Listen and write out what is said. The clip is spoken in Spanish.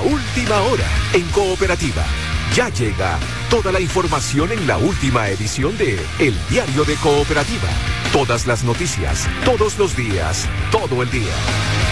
última hora en Cooperativa. Ya llega toda la información en la última edición de El Diario de Cooperativa. Todas las noticias, todos los días, todo el día.